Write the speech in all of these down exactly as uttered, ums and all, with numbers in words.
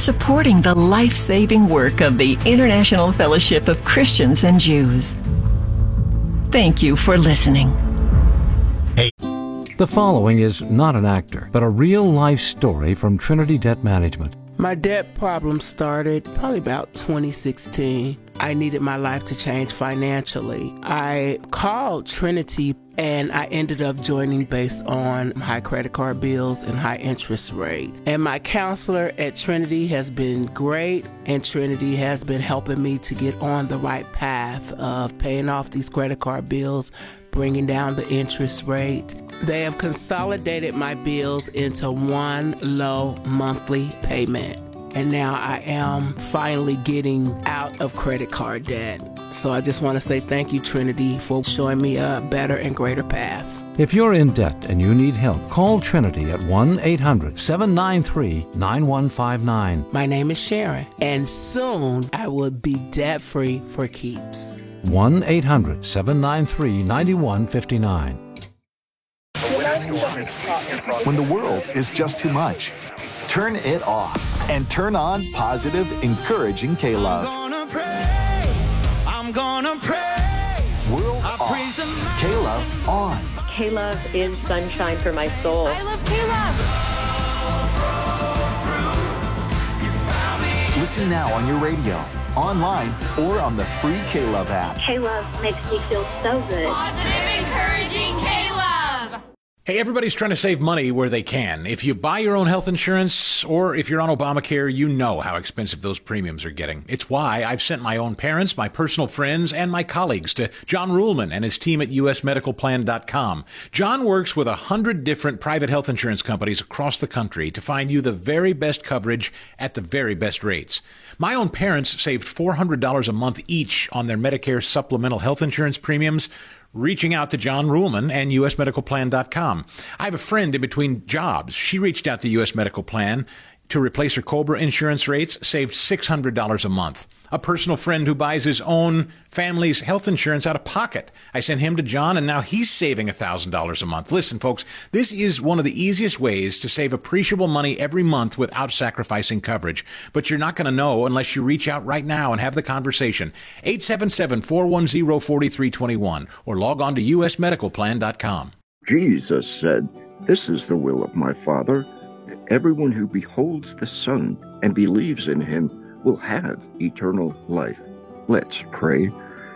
supporting the life-saving work of the International Fellowship of Christians and Jews. Thank you for listening. Hey. The following is not an actor, but a real-life story from Trinity Debt Management. My debt problem started probably about twenty sixteen. I needed my life to change financially. I called Trinity and I ended up joining based on high credit card bills and high interest rate. And my counselor at Trinity has been great, and Trinity has been helping me to get on the right path of paying off these credit card bills, bringing down the interest rate. They have consolidated my bills into one low monthly payment. And now I am finally getting out of credit card debt. So I just want to say thank you, Trinity, for showing me a better and greater path. If you're in debt and you need help, call Trinity at one eight hundred seven nine three nine one five nine. My name is Sharon, and soon I will be debt-free for keeps. one eight hundred seven nine three nine one five nine. When the world is just too much, turn it off and turn on positive, encouraging K-Love. I'm gonna praise, I'm gonna praise. World I off, praise K-Love on. K-Love is sunshine for my soul. I love K-Love. Listen now on your radio, online, or on the free K-Love app. K-Love makes me feel so good. Positive, encouraging K-Love. Hey, everybody's trying to save money where they can. If you buy your own health insurance or if you're on Obamacare, you know how expensive those premiums are getting. It's why I've sent my own parents, my personal friends, and my colleagues to John Ruhlman and his team at U S medical plan dot com. John works with a hundred different private health insurance companies across the country to find you the very best coverage at the very best rates. My own parents saved four hundred dollars a month each on their Medicare supplemental health insurance premiums, reaching out to John Ruhlman and U S medical plan dot com. I have a friend in between jobs. She reached out to U S Medical Plan to replace her COBRA insurance rates, saved six hundred dollars a month. A personal friend who buys his own family's health insurance out of pocket. I sent him to John, and now he's saving one thousand dollars a month. Listen, folks, this is one of the easiest ways to save appreciable money every month without sacrificing coverage. But you're not going to know unless you reach out right now and have the conversation. eight seven seven, four one zero, four three two one or log on to U S medical plan dot com. Jesus said, "This is the will of my Father, that everyone who beholds the Son and believes in him will have eternal life." Let's pray.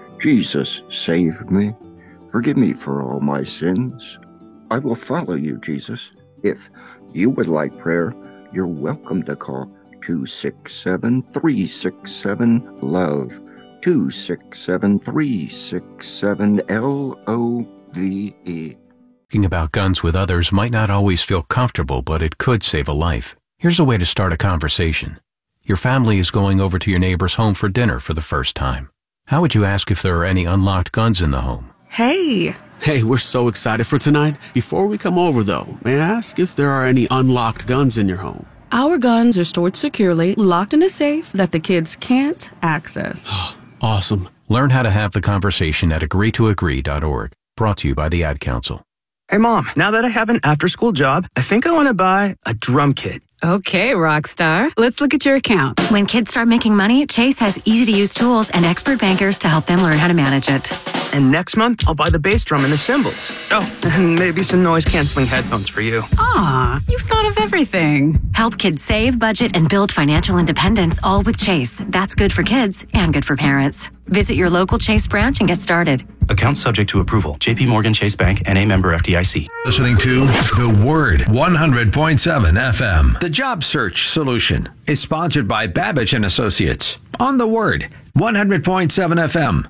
Jesus, save me. Forgive me for all my sins. I will follow you, Jesus. If you would like prayer, you're welcome to call two six seven, three six seven, LOVE, two six seven, three six seven, L O V E. Talking about guns with others might not always feel comfortable, but it could save a life. Here's a way to start a conversation. Your family is going over to your neighbor's home for dinner for the first time. How would you ask if there are any unlocked guns in the home? Hey! Hey, we're so excited for tonight. Before we come over, though, may I ask if there are any unlocked guns in your home? Our guns are stored securely, locked in a safe that the kids can't access. Awesome. Learn how to have the conversation at agree to agree dot org. Brought to you by the Ad Council. Hey, Mom, now that I have an after-school job, I think I want to buy a drum kit. Okay, Rockstar. Let's look at your account. When kids start making money, Chase has easy-to-use tools and expert bankers to help them learn how to manage it. And next month, I'll buy the bass drum and the cymbals. Oh, and maybe some noise-canceling headphones for you. Aw, you've thought of everything. Help kids save, budget, and build financial independence, all with Chase. That's good for kids and good for parents. Visit your local Chase branch and get started. Account subject to approval. J P Morgan Chase Bank, N A member F D I C. Listening to The Word one hundred point seven F M. The Job Search Solution is sponsored by Babbage and Associates on The Word one hundred point seven F M.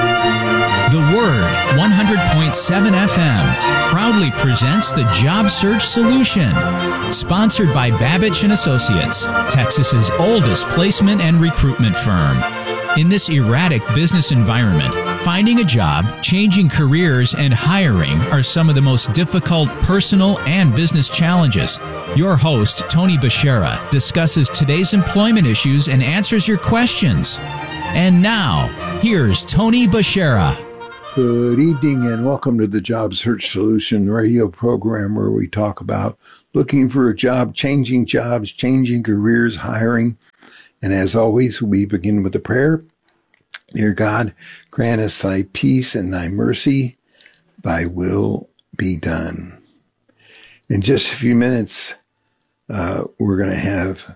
The Word one hundred point seven F M proudly presents The Job Search Solution, sponsored by Babbage and Associates, Texas's oldest placement and recruitment firm. In this erratic business environment, finding a job, changing careers, and hiring are some of the most difficult personal and business challenges. Your host, Tony Bashara, discusses today's employment issues and answers your questions. And now, here's Tony Bashara. Good evening and welcome to the Job Search Solution radio program where we talk about looking for a job, changing jobs, changing careers, hiring. And as always, we begin with a prayer. Dear God, grant us thy peace and thy mercy. Thy will be done. In just a few minutes, uh, we're going to have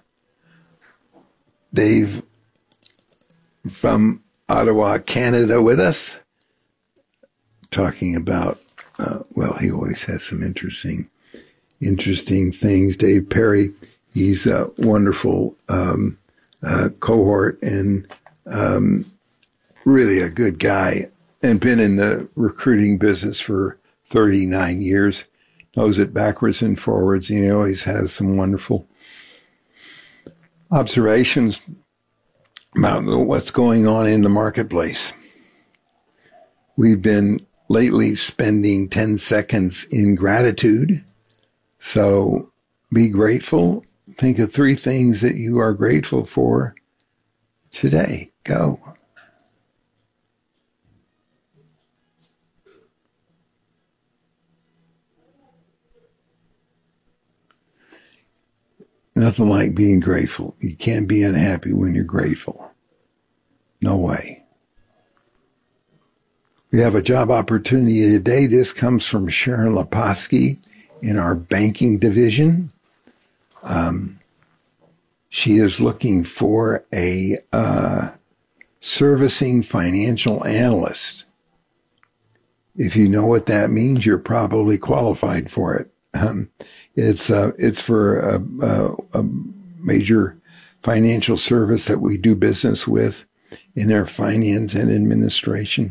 Dave from Ottawa, Canada with us, talking about, uh, well, he always has some interesting, interesting things. Dave Perry, he's a wonderful um, uh, cohort and um, really a good guy, and been in the recruiting business for thirty-nine years, knows it backwards and forwards. He always has some wonderful observations about what's going on in the marketplace. We've been lately spending ten seconds in gratitude. So be grateful. Think of three things that you are grateful for today. Go. Nothing like being grateful. You can't be unhappy when you're grateful. No way. We have a job opportunity today. This comes from Sharon Leposki in our banking division. Um, she is looking for a uh, servicing financial analyst. If you know what that means, you're probably qualified for it. Um, It's uh, it's for a, a, a major financial service that we do business with in our finance and administration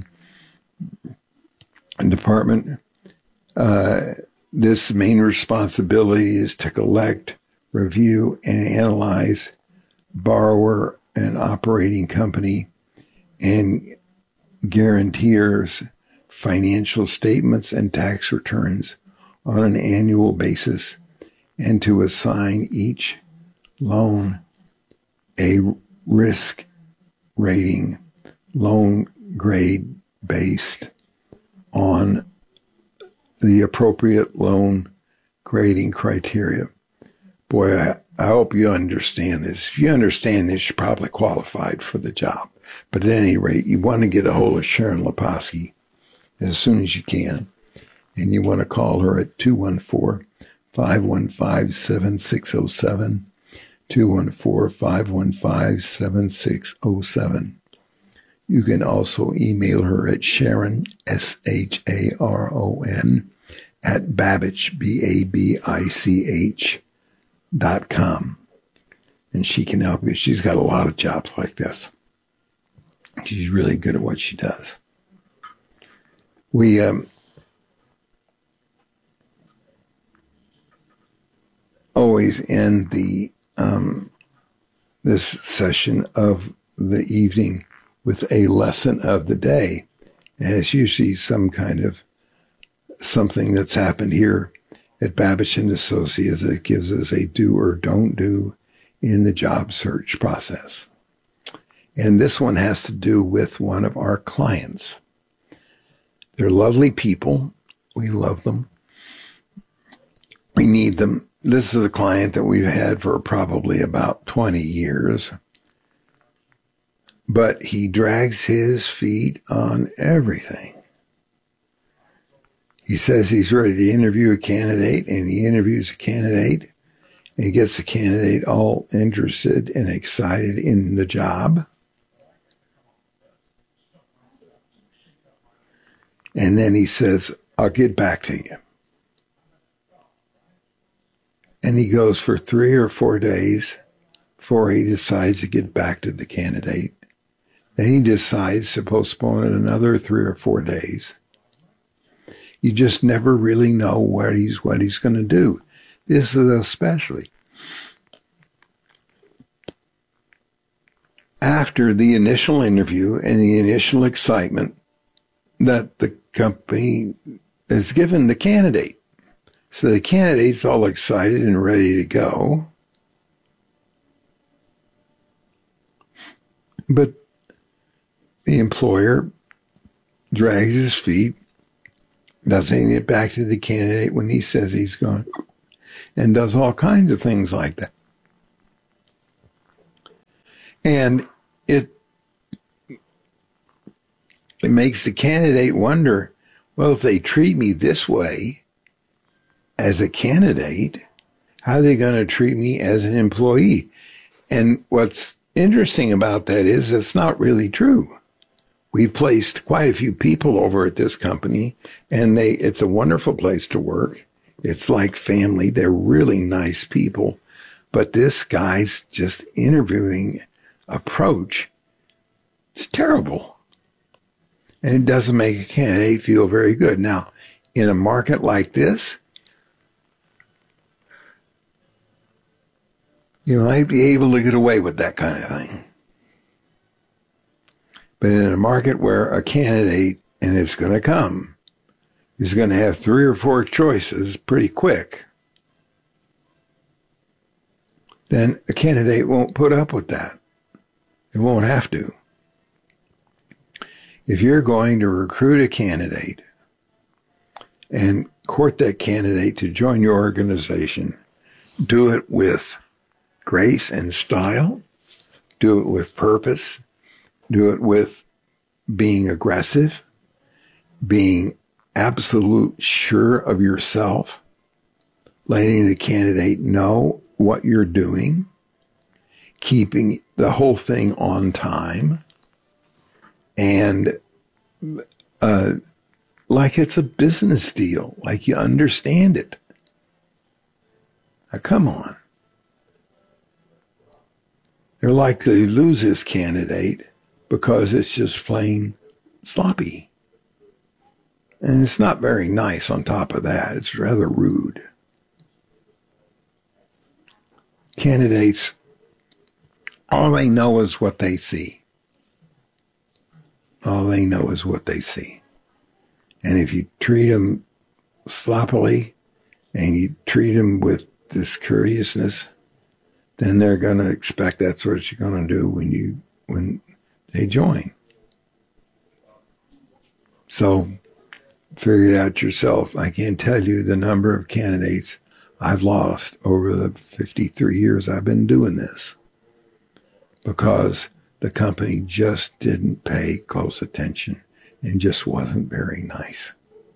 department. Uh, this main responsibility is to collect, review, and analyze borrower and operating company and guarantors' financial statements and tax returns on an annual basis, and to assign each loan a risk rating, loan grade based on the appropriate loan grading criteria. Boy, I, I hope you understand this. If you understand this, you're probably qualified for the job. But at any rate, you want to get a hold of Sharon Leposki as soon as you can. And you want to call her at two one four, five one five, seven six zero seven, two one four, five one five, seven six zero seven. You can also email her at Sharon, S H A R O N, at Babich, B A B I C H, dot com. And she can help you. She's got a lot of jobs like this. She's really good at what she does. We, um, always end the um, this session of the evening with a lesson of the day. And it's usually some kind of something that's happened here at Babich and Associates that gives us a do or don't do in the job search process. And this one has to do with one of our clients. They're lovely people. We love them. We need them. This is a client that we've had for probably about twenty years, but he drags his feet on everything. He says he's ready to interview a candidate, and he interviews a candidate, and he gets the candidate all interested and excited in the job. And then he says, I'll get back to you. And he goes for three or four days before he decides to get back to the candidate. Then he decides to postpone it another three or four days. You just never really know what he's what he's going to do. This is especially after the initial interview and the initial excitement that the company has given the candidate. So the candidate's all excited and ready to go. But the employer drags his feet, doesn't get back to the candidate when he says he's going, and does all kinds of things like that. And it it makes the candidate wonder, well, if they treat me this way as a candidate, how are they going to treat me as an employee? And what's interesting about that is it's not really true. We've placed quite a few people over at this company, and they it's a wonderful place to work. It's like family. They're really nice people. But this guy's just interviewing approach, it's terrible. And it doesn't make a candidate feel very good. Now, in a market like this, you might be able to get away with that kind of thing. But in a market where a candidate, and it's going to come, is going to have three or four choices pretty quick, then a candidate won't put up with that. It won't have to. If you're going to recruit a candidate and court that candidate to join your organization, do it with grace and style, do it with purpose, do it with being aggressive, being absolute sure of yourself, letting the candidate know what you're doing, keeping the whole thing on time, and uh, like it's a business deal, like you understand it. Now, come on. They're likely to lose this candidate because it's just plain sloppy. And it's not very nice on top of that. It's rather rude. Candidates, all they know is what they see. All they know is what they see. And if you treat them sloppily and you treat them with discourteousness, then they're going to expect that's what you're going to do when you when they join. So figure it out yourself. I can't tell you the number of candidates I've lost over the fifty-three years I've been doing this because the company just didn't pay close attention and just wasn't very nice.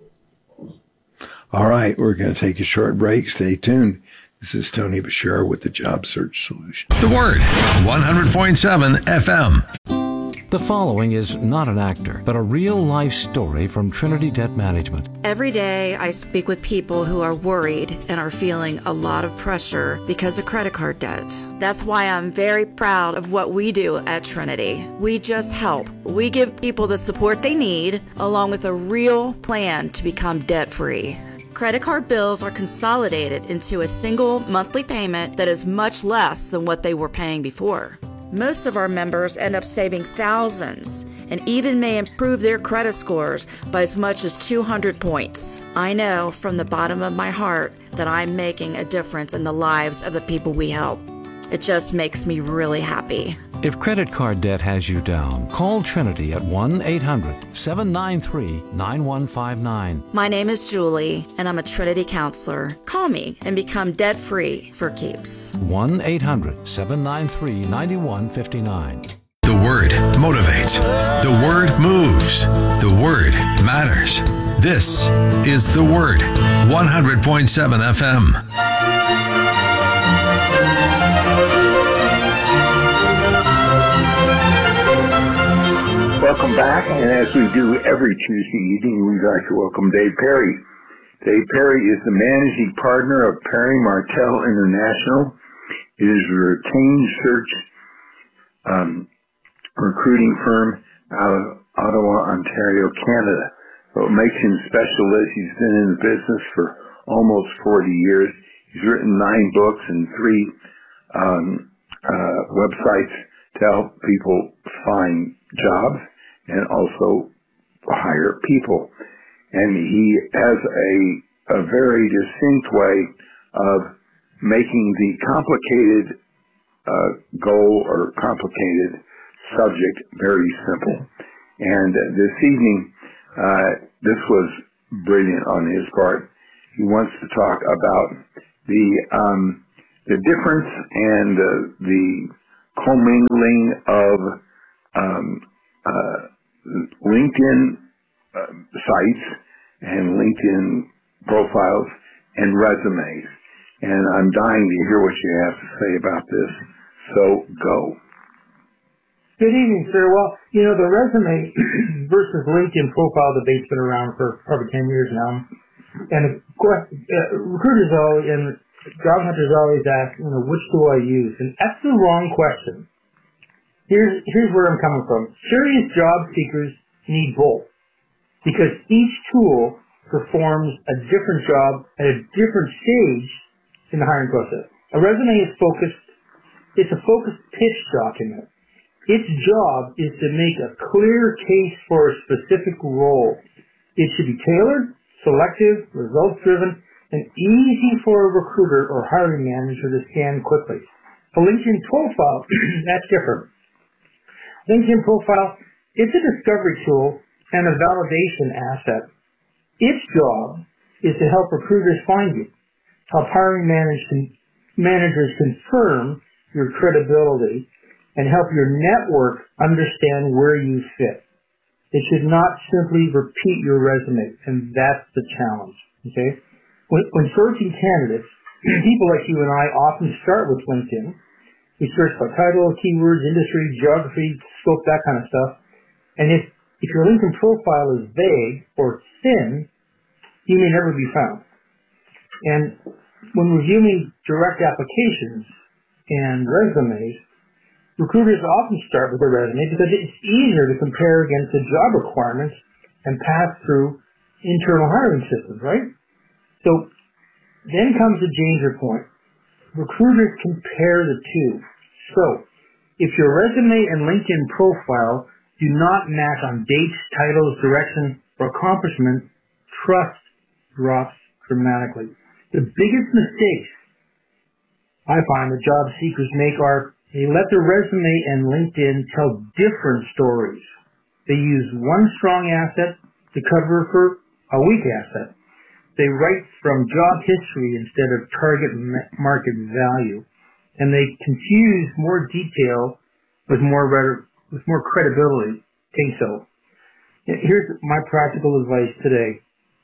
All right, we're going to take a short break. Stay tuned. This is Tony Bashir with the Job Search Solution. The Word, one hundred point seven F M. The following is not an actor, but a real-life story from Trinity Debt Management. Every day I speak with people who are worried and are feeling a lot of pressure because of credit card debt. That's why I'm very proud of what we do at Trinity. We just help. We give people the support they need, along with a real plan to become debt-free. Credit card bills are consolidated into a single monthly payment that is much less than what they were paying before. Most of our members end up saving thousands and even may improve their credit scores by as much as two hundred points. I know from the bottom of my heart that I'm making a difference in the lives of the people we help. It just makes me really happy. If credit card debt has you down, call Trinity at one eight hundred seven nine three nine one five nine. My name is Julie, and I'm a Trinity counselor. Call me and become debt-free for keeps. one eight hundred seven nine three nine one five nine. The Word motivates. The Word moves. The Word matters. This is The Word, one hundred point seven F M. Welcome back, and as we do every Tuesday evening, we'd like to welcome Dave Perry. Dave Perry is the managing partner of Perry Martell International. It is a retained search um, recruiting firm out of Ottawa, Ontario, Canada. What makes him special is he's been in the business for almost forty years. He's written nine books and three um, uh, websites to help people find jobs and also hire people. And he has a, a very distinct way of making the complicated uh, goal or complicated subject very simple. And uh, this evening, uh, this was brilliant on his part. He wants to talk about the um, the difference and uh, the commingling of um, uh, LinkedIn uh, sites and LinkedIn profiles and resumes. And I'm dying to hear what you have to say about this. So go. Good evening, sir. Well, you know, the resume versus LinkedIn profile debate's been around for probably ten years now. And of course, uh, recruiters always, and job hunters always ask, you know, which do I use? And that's the wrong question. Here's, here's where I'm coming from. Serious job seekers need both, because each tool performs a different job at a different stage in the hiring process. A resume is focused, it's a focused pitch document. Its job is to make a clear case for a specific role. It should be tailored, selective, results-driven, and easy for a recruiter or hiring manager to scan quickly. A LinkedIn profile, that's different. LinkedIn profile, it's a discovery tool and a validation asset. Its job is to help recruiters find you, help hiring manage, managers confirm your credibility, and help your network understand where you fit. It should not simply repeat your resume, and that's the challenge, okay? When, when searching candidates, people like you and I often start with LinkedIn. We search by title, keywords, industry, geography, scope, that kind of stuff. And if, if your LinkedIn profile is vague or thin, you may never be found. And when reviewing direct applications and resumes, recruiters often start with a resume because it's easier to compare against the job requirements and pass through internal hiring systems, right? So then comes the danger point. Recruiters compare the two. So if your resume and LinkedIn profile do not match on dates, titles, direction, or accomplishments, trust drops dramatically. The biggest mistakes I find that job seekers make are they let their resume and LinkedIn tell different stories. They use one strong asset to cover for a weak asset. They write from job history instead of target market value. And they confuse more detail with more with more credibility. Think so. Here's my practical advice today.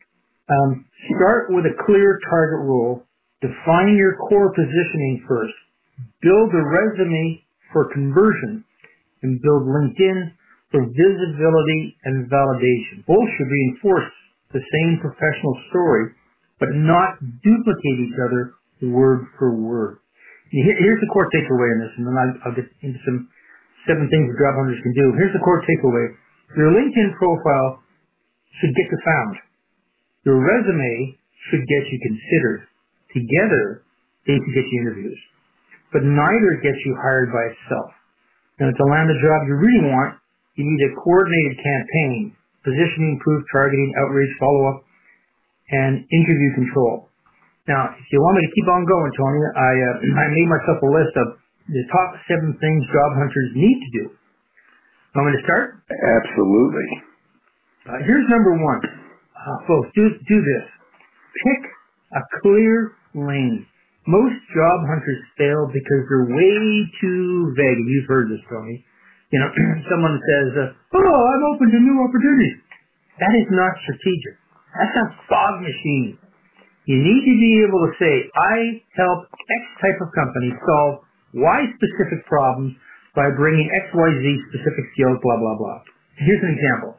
Um, start with a clear target role. Define your core positioning first. Build a resume for conversion, and build LinkedIn for visibility and validation. Both should reinforce the same professional story, but not duplicate each other word for word. Here's the core takeaway in this, and then I'll get into some seven things that job hunters can do. Here's the core takeaway. Your LinkedIn profile should get you found. Your resume should get you considered. Together, they can get you interviews. But neither gets you hired by itself. Now, to land the job you really want, you need a coordinated campaign, positioning, proof, targeting, outreach, follow-up, and interview control. Now, if you want me to keep on going, Tony, I, uh, I made myself a list of the top seven things job hunters need to do. Want me to start? Absolutely. Uh, here's number one. Uh, folks, do, do this. Pick a clear lane. Most job hunters fail because they're way too vague. And you've heard this, Tony. You know, someone says, uh, oh, I'm open to new opportunities. That is not strategic. That's a fog machine. You need to be able to say, I help X type of company solve Y specific problems by bringing X Y Z specific skills, blah, blah, blah. Here's an example.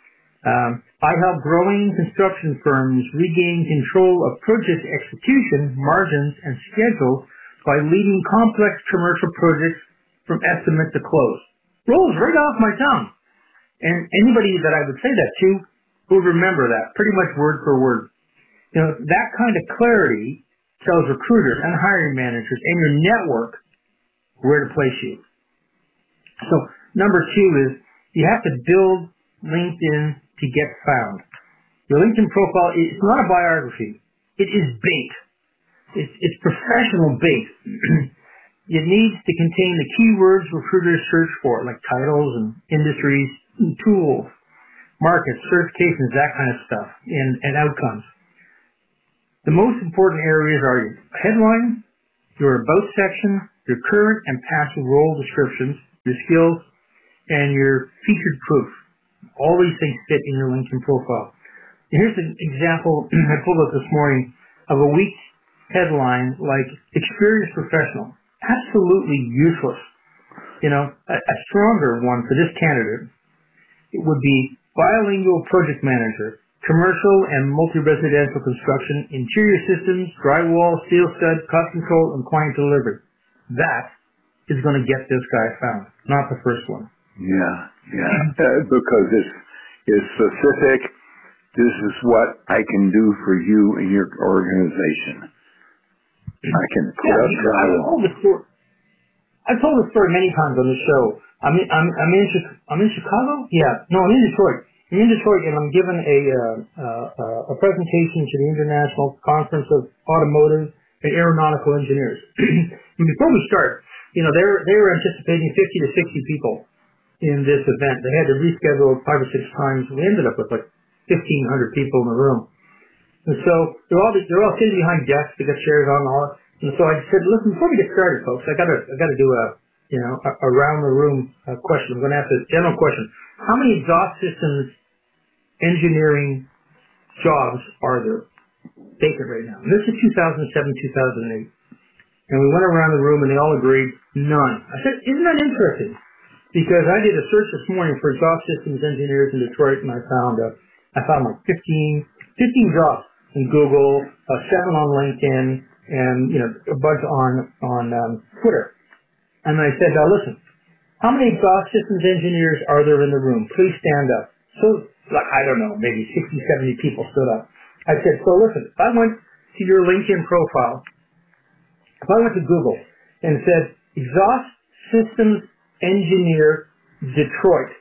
Um, I help growing construction firms regain control of project execution, margins, and schedules by leading complex commercial projects from estimate to close. Rolls right off my tongue. And anybody that I would say that to will remember that pretty much word for word. You know, that kind of clarity tells recruiters and hiring managers and your network where to place you. So number two is you have to build LinkedIn to get found. Your LinkedIn profile is not a biography. It is bait. It's, it's professional bait. It needs to contain the keywords recruiters search for, like titles and industries, and tools, markets, certifications, that kind of stuff, and, and outcomes. The most important areas are your headline, your about section, your current and past role descriptions, your skills, and your featured proof. All these things fit in your LinkedIn profile. And here's an example I pulled up this morning of a weak headline like experienced professional. Absolutely useless. You know, a, a stronger one for this candidate, it would be bilingual project manager, commercial and multi-residential construction, interior systems, drywall, steel stud, cost control, and client delivery. That is going to get this guy found, not the first one. Yeah, yeah, uh, because it's, it's specific. This is what I can do for you and your organization. I can put yeah, up drywall. I've told this story many times on the show. I'm in, I'm, I'm in, I'm in Chicago? Yeah. No, I'm in Detroit. I'm in Detroit, and I'm giving a, uh, uh, a presentation to the International Conference of Automotive and Aeronautical Engineers. And before we start, you know, they were, they were anticipating fifty to sixty people in this event. They had to reschedule five or six times. We ended up with like fifteen hundred people in the room. And so they're all, they're all sitting behind desks. They got chairs on all. And so I said, listen, before we get started, folks, I gotta, I gotta do a, you know, a, around the room uh, question. I'm going to ask a general question. How many exhaust systems engineering jobs are there vacant right now? And this is two thousand seven, two thousand eight. And we went around the room and they all agreed, none. I said, isn't that interesting? Because I did a search this morning for exhaust systems engineers in Detroit, and I found, uh, I found like fifteen, fifteen jobs in Google, uh, seven on LinkedIn, and, you know, a bunch on, on, um, Twitter. And I said, now listen, how many exhaust systems engineers are there in the room? Please stand up. So, like, I don't know, maybe sixty, seventy people stood up. I said, so listen, if I went to your LinkedIn profile, if I went to Google and said, exhaust systems engineer Detroit,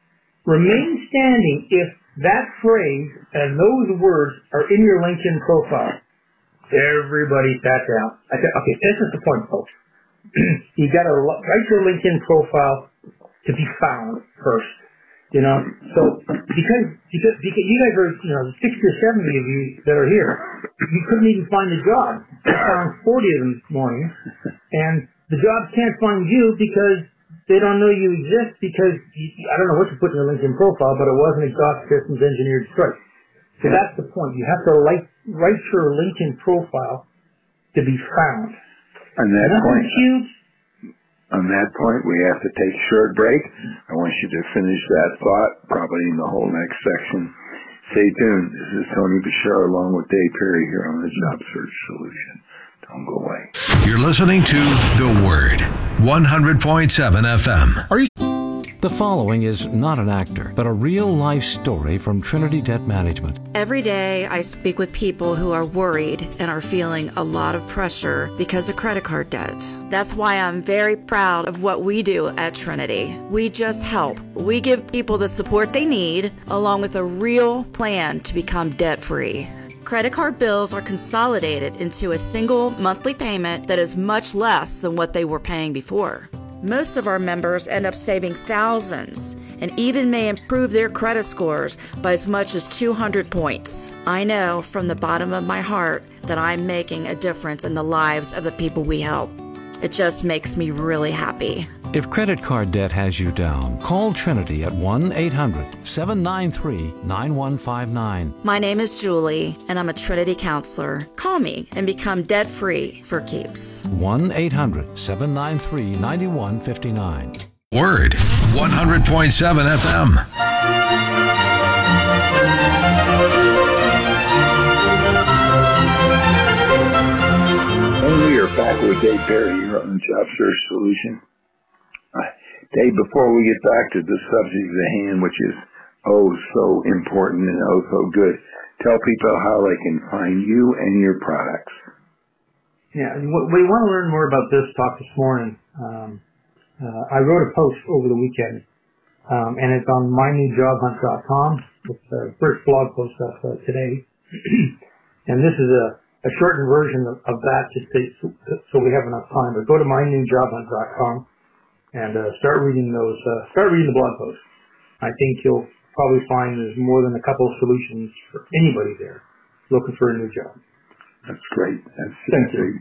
remain standing if that phrase and those words are in your LinkedIn profile. Everybody sat down. I said, okay, this is the point, folks. You got to write your LinkedIn profile to be found first. You know, so because, because because you guys are, you know, sixty or seventy of you that are here, you couldn't even find a job. I found forty of them this morning, and the jobs can't find you because they don't know you exist because you, I don't know what you put in your LinkedIn profile, but it wasn't exhaust systems engineer Detroit. So that's the point. You have to write, write your LinkedIn profile to be found. On that Nothing point, huge. on that point, we have to take a short break. I want you to finish that thought, probably in the whole next section. Stay tuned. This is Tony Bashar along with Dave Perry here on the Job Search Solution. Don't go away. You're listening to The Word, one hundred point seven F M. Are you? The following is not an actor, but a real-life story from Trinity Debt Management. Every day I speak with people who are worried and are feeling a lot of pressure because of credit card debt. That's why I'm very proud of what we do at Trinity. We just help. We give people the support they need, along with a real plan to become debt-free. Credit card bills are consolidated into a single monthly payment that is much less than what they were paying before. Most of our members end up saving thousands and even may improve their credit scores by as much as two hundred points. I know from the bottom of my heart that I'm making a difference in the lives of the people we help. It just makes me really happy. If credit card debt has you down, call Trinity at one eight hundred, seven nine three, nine one five nine. My name is Julie, and I'm a Trinity counselor. Call me and become debt-free for keeps. one eight hundred, seven nine three, nine one five nine. Word, one hundred point seven F M. And we are back with Dave Perry here on the Job Search Solution. Uh, Dave, before we get back to the subject at hand, which is oh so important and oh so good, tell people how they can find you and your products. Yeah, we want to learn more about this talk this morning. Um, uh, I wrote a post over the weekend, um, and it's on my new job hunt dot com. It's the first blog post of uh, today. And this is a, a shortened version of, of that, just to, so we have enough time. But go to my new job hunt dot com. And uh, start reading those. Uh, start reading the blog posts. I think you'll probably find there's more than a couple of solutions for anybody there looking for a new job. That's great. That's, Thank that's you. a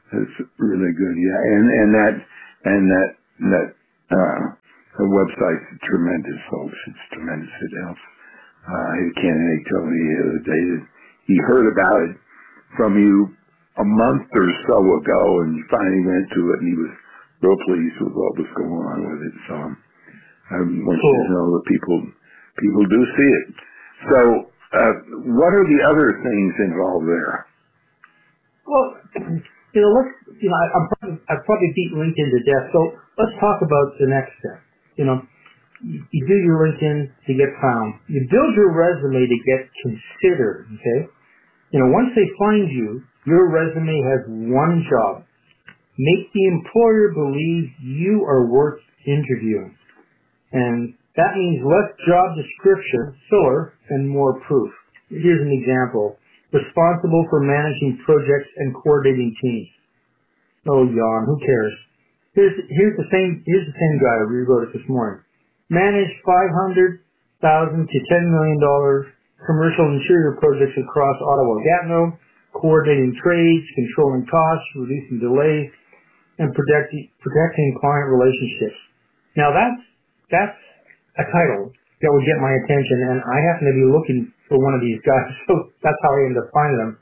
That's really good. Yeah, and and that and that that uh, the website's tremendous, folks. It's tremendous. It helps. Uh, I had a candidate tell me the other day that he heard about it from you a month or so ago, and he finally went to it, and he was real pleased with what was going on with it. So um, I want you to know that people people do see it. So uh, what are the other things involved there? Well, you know, let's, you know, I, I'm probably, I've probably beat LinkedIn to death, so let's talk about the next step. You know, you, you do your LinkedIn to get found. You build your resume to get considered, okay? You know, once they find you, your resume has one job. Make the employer believe you are worth interviewing. And that means less job description, filler, and more proof. Here's an example. Responsible for managing projects and coordinating teams. Oh, yawn, who cares? Here's, here's the same, here's the same guy who rewrote it this morning. Managed five hundred thousand dollars to ten million dollars commercial interior projects across Ottawa-Gatineau, coordinating trades, controlling costs, reducing delays, and protecting, protecting client relationships. Now that's, that's a title that would get my attention, and I happen to be looking for one of these guys, so that's how I ended up finding them.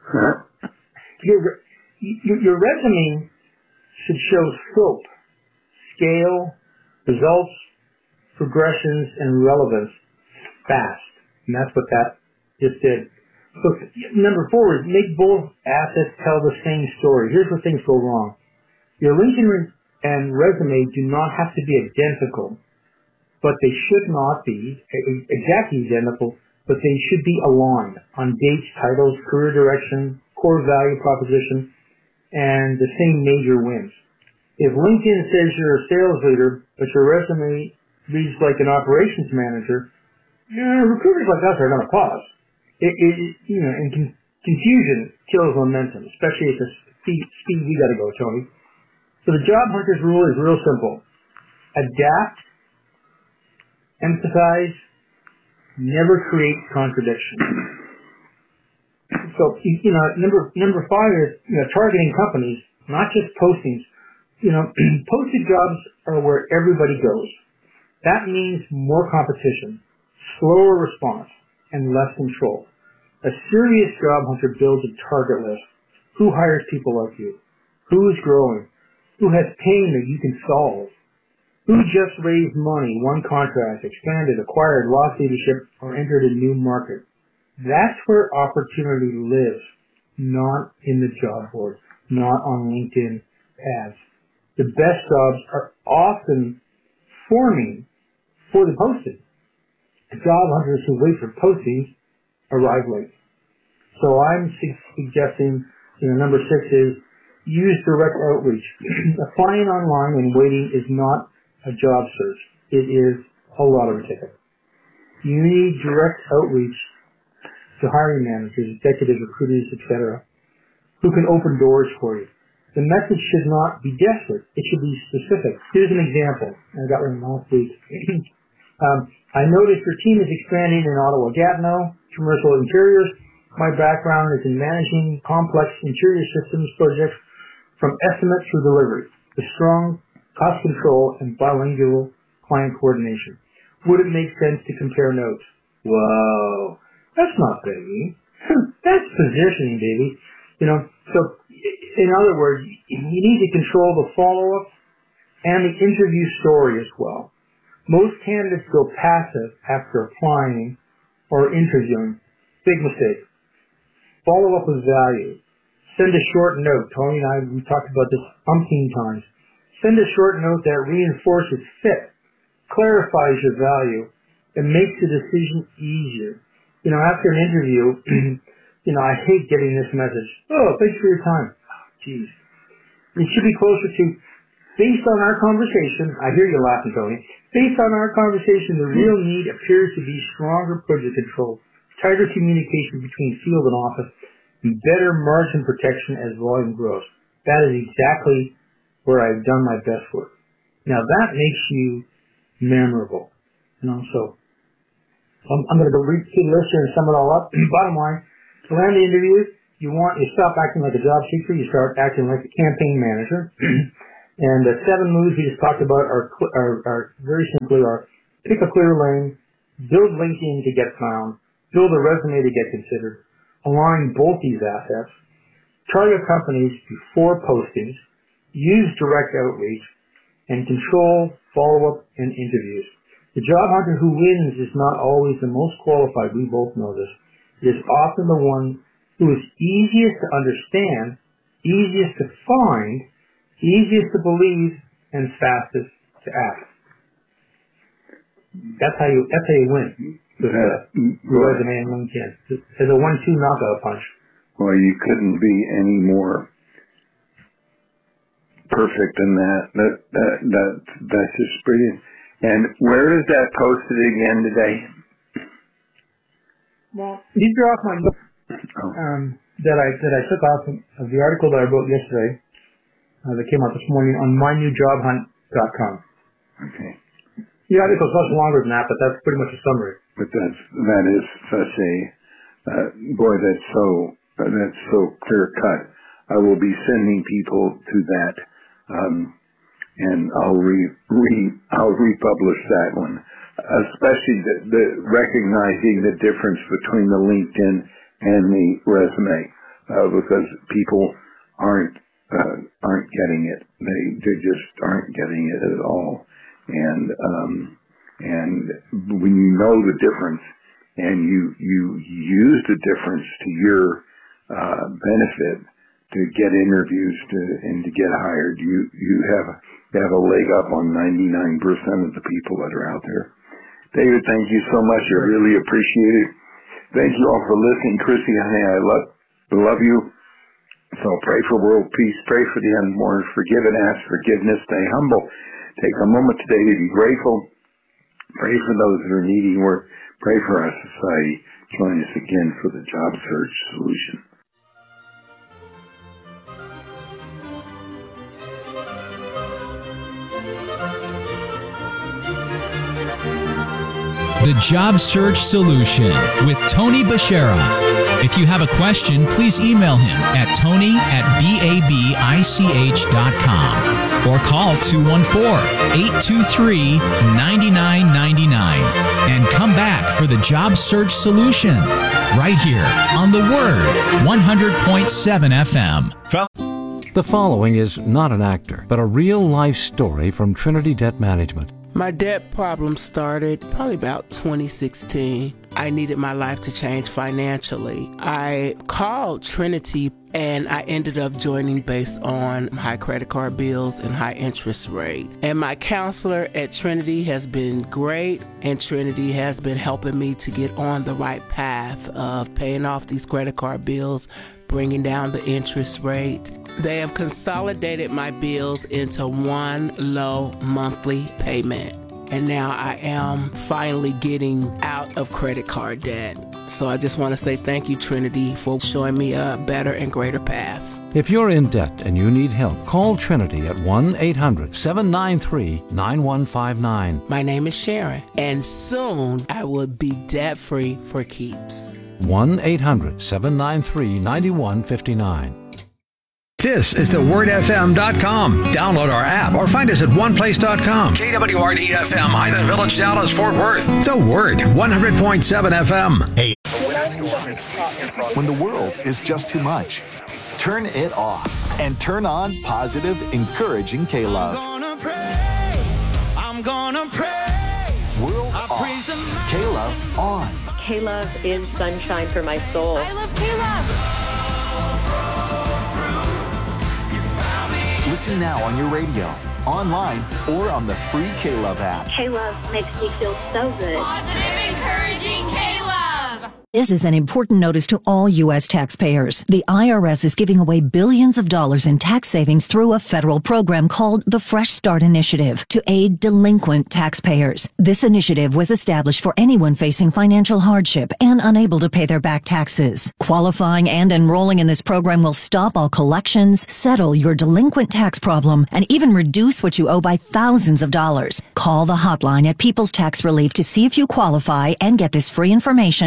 Your, your, your resume should show scope, scale, results, progressions, and relevance fast. And that's what that just did. So number four is make both assets tell the same story. Here's where things go wrong. Your LinkedIn and resume do not have to be identical, but they should not be exactly identical, but they should be aligned on dates, titles, career direction, core value proposition, and the same major wins. If LinkedIn says you're a sales leader, but your resume reads like an operations manager, you know, recruiters like us are going to pause. It, it, you know, and con- confusion kills momentum, especially at the speed, speed we got to go, Tony. So the job hunter's rule is real simple. Adapt, emphasize, never create contradiction. So, you know, number number five is, you know, targeting companies, not just postings. You know, posted jobs are where everybody goes. That means more competition, slower response, and less control. A serious job hunter builds a target list. Who hires people like you? Who is growing? Who has pain that you can solve? Who just raised money, won contracts, expanded, acquired, lost leadership, or entered a new market? That's where opportunity lives, not in the job board, not on LinkedIn ads. The best jobs are often forming for the posted. The job hunters who wait for postings arrive late. So I'm su- suggesting, you know, number six is use direct outreach. Applying online and waiting is not a job search. It is a lottery ticket. You need direct outreach to hiring managers, executives, recruiters, et cetera, who can open doors for you. The message should not be desperate. It should be specific. Here's an example. I got one last week. um, I noticed your team is expanding in Ottawa-Gatineau, commercial interiors. My background is in managing complex interior systems projects from estimate through delivery, with strong cost control and bilingual client coordination. Would it make sense to compare notes? Whoa, that's not baby. That's positioning, baby. You know, so in other words, you need to control the follow-up and the interview story as well. Most candidates go passive after applying or interviewing. Big mistake. Follow up with value. Send a short note. Tony and I, we talked about this umpteen times. Send a short note that reinforces fit, clarifies your value, and makes the decision easier. You know, after an interview, you know, I hate getting this message. Oh, thanks for your time. Jeez. It should be closer to, based on our conversation, I hear you laughing, Tony. Based on our conversation, the real need appears to be stronger project control, tighter communication between field and office, and better margin protection as volume grows. That is exactly where I've done my best work. Now that makes you memorable. You know, so I'm, I'm going to go read through the list here and sum it all up. Bottom line, to land the interview, you want, you stop acting like a job seeker, you start acting like a campaign manager. And the seven moves we just talked about are, are, are very simply are pick a clear lane, build LinkedIn to get found, build a resume to get considered, align both these assets, target companies before postings, use direct outreach, and control follow-up and interviews. The job hunter who wins is not always the most qualified, we both know this. It is often the one who is easiest to understand, easiest to find, easiest to believe, and fastest to act. That's how you, that's how you win with uh, your resume and LinkedIn. It's a one two knockout punch. Well, you couldn't be any more perfect than that. That, that, that that's just brilliant. And where is that posted again today? Well, these are off my notes oh. um, that I that I took off of the article that I wrote yesterday uh, that came out this morning on my new job hunt dot com. Okay. The article's much longer than that, but that's pretty much a summary. But that's that is such a uh, boy. That's so uh, that's so clear cut. I will be sending people to that, um, and I'll re, re I'll republish that one. Especially the, the recognizing the difference between the LinkedIn and the resume, uh, because people aren't uh, aren't getting it. They they just aren't getting it at all. And um, and when you know the difference, and you you use the difference to your uh, benefit to get interviews to and to get hired, you you have you have a leg up on ninety-nine percent of the people that are out there. David, thank you so much. I really appreciate it. Thank you all for listening. Chrissy, honey, I love, love you. So pray for world peace. Pray for the unborn. Forgive and ask forgiveness. Stay humble. Take a moment today to be grateful. Pray for those that are needing work. Pray for our society. Join us again for the Job Search Solution. The Job Search Solution with Tony Bashara. If you have a question, please email him at tony at babich dot com or call two one four, eight two three, nine nine nine nine and come back for the Job Search Solution right here on The Word one hundred point seven F M. The following is not an actor, but a real-life story from Trinity Debt Management. My debt problem started probably about twenty sixteen. I needed my life to change financially. I called Trinity and I ended up joining based on high credit card bills and high interest rate. And my counselor at Trinity has been great, and Trinity has been helping me to get on the right path of paying off these credit card bills, bringing down the interest rate. They have consolidated my bills into one low monthly payment. And now I am finally getting out of credit card debt. So I just want to say thank you, Trinity, for showing me a better and greater path. If you're in debt and you need help, call Trinity at one eight hundred, seven nine three, nine one five nine. My name is Sharon, and soon I will be debt-free for keeps. one eight hundred, seven nine three, nine one five nine. This is the word f m dot com. Download our app or find us at one place dot com. K W R D F M, Highland Village, Dallas, Fort Worth. The Word, one hundred point seven F M. Hey. When the world is just too much, turn it off and turn on positive, encouraging K-Love. I'm gonna praise. I'm gonna praise. World off. K-Love on. K-Love is sunshine for my soul. I love K-Love. Listen now on your radio, online, or on the free K-Love app. K-Love makes me feel so good. Positive, encouraging K-Love. This is an important notice to all U S taxpayers. The I R S is giving away billions of dollars in tax savings through a federal program called the Fresh Start Initiative to aid delinquent taxpayers. This initiative was established for anyone facing financial hardship and unable to pay their back taxes. Qualifying and enrolling in this program will stop all collections, settle your delinquent tax problem, and even reduce what you owe by thousands of dollars. Call the hotline at People's Tax Relief to see if you qualify and get this free information by dialing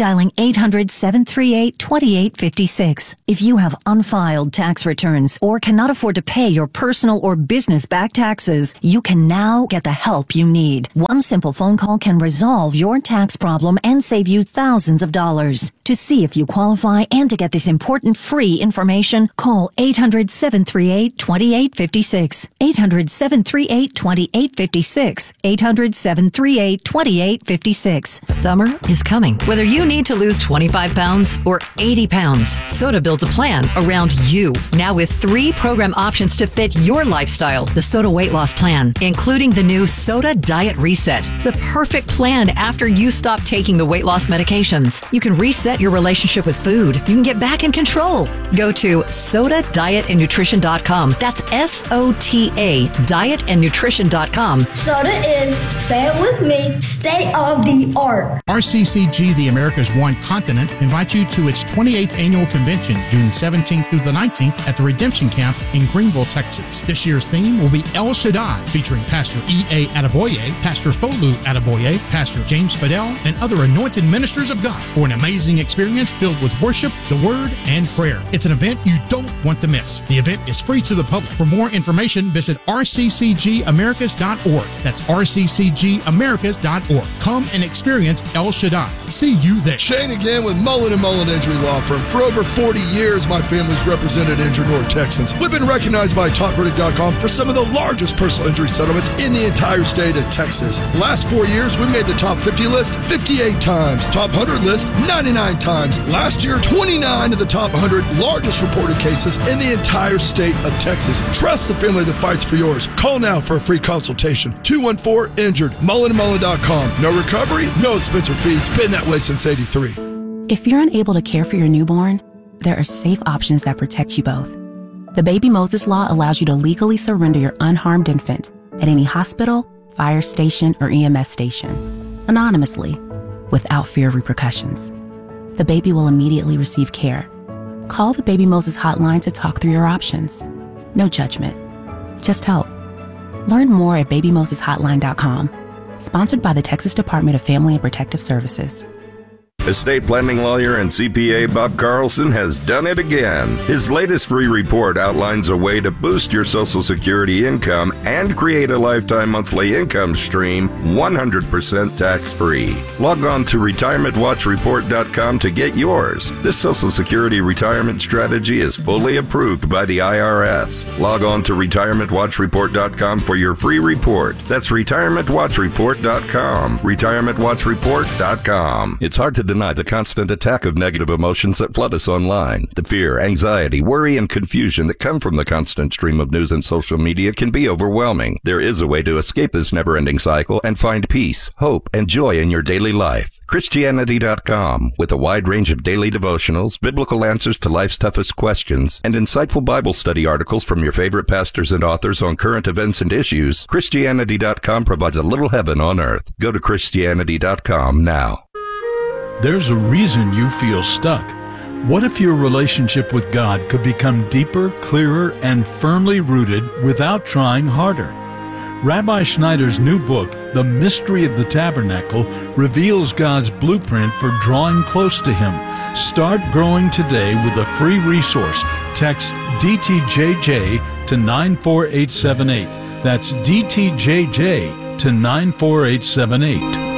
dialing eight hundred, seven three eight, two eight five six. If you have unfiled tax returns or cannot afford to pay your personal or business back taxes, you can now get the help you need. One simple phone call can resolve your tax problem and save you thousands of dollars. To see if you qualify and to get this important free information, call eight hundred, seven three eight, two eight five six. eight hundred, seven three eight, two eight five six. eight hundred, seven three eight, two eight five six. Summer is coming. Whether you need to lose twenty-five pounds or eighty pounds, Soda builds a plan around you. Now with three program options to fit your lifestyle. The Soda Weight Loss Plan, including the new Soda Diet Reset. The perfect plan after you stop taking the weight loss medications. You can reset your relationship with food. You can get back in control. Go to soda diet and nutrition dot com. That's S O T A, diet and nutrition dot com. Soda is, say it with me, state of the art. R C C G, the America's One Continent, invites you to its twenty-eighth annual convention, June seventeenth through the nineteenth at the Redemption Camp in Greenville, Texas. This year's theme will be El Shaddai, featuring Pastor E A Adeboye, Pastor Folu Adeboye, Pastor James Fidel, and other anointed ministers of God for an amazing experience filled with worship, the Word, and prayer. It's an event you don't want to miss. The event is free to the public. For more information, visit r c c g americas dot org. That's r c c g americas dot org. Come and experience El Shaddai. See you there. Shane again with Mullen and Mullen Injury Law Firm. For over forty years, my family's represented injured North Texans. We've been recognized by top verdict dot com for some of the largest personal injury settlements in the entire state of Texas. The last four years, we made the top fifty list fifty-eight times, top one hundred list ninety-nine times. Last year, twenty-nine of the top one hundred largest reported cases in the entire state of Texas. Trust the family that fights for yours. Call now for a free consultation. two one four injured, mullen and mullen dot com. No recovery, no expense or fees. Been that way since eighty-three. If you're unable to care for your newborn, there are safe options that protect you both. The Baby Moses Law allows you to legally surrender your unharmed infant at any hospital, fire station, or E M S station, anonymously, without fear of repercussions. The baby will immediately receive care. Call the Baby Moses hotline to talk through your options. No judgment, just help. Learn more at baby moses hotline dot com. Sponsored by the Texas Department of Family and Protective Services. Estate planning lawyer and C P A Bob Carlson has done it again. His latest free report outlines a way to boost your Social Security income and create a lifetime monthly income stream one hundred percent tax-free. Log on to retirement watch report dot com to get yours. This Social Security retirement strategy is fully approved by the I R S. Log on to retirement watch report dot com for your free report. That's retirement watch report dot com. retirement watch report dot com. It's hard to deny the constant attack of negative emotions that flood us online. The fear, anxiety, worry, and confusion that come from the constant stream of news and social media can be overwhelming. There is a way to escape this never-ending cycle and find peace, hope, and joy in your daily life. Christianity dot com, with a wide range of daily devotionals, biblical answers to life's toughest questions, and insightful Bible study articles from your favorite pastors and authors on current events and issues, Christianity dot com provides a little heaven on earth. Go to Christianity dot com now. There's a reason you feel stuck. What if your relationship with God could become deeper, clearer, and firmly rooted without trying harder? Rabbi Schneider's new book, The Mystery of the Tabernacle, reveals God's blueprint for drawing close to Him. Start growing today with a free resource. Text D T J J to nine four eight seven eight. That's D T J J to nine four eight seven eight.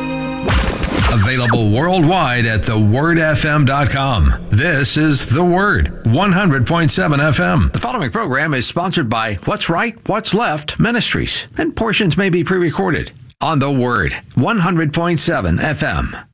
Available worldwide at the word f m dot com. This is The Word, one hundred point seven F M. The following program is sponsored by What's Right, What's Left Ministries, and portions may be pre-recorded on The Word, one hundred point seven F M.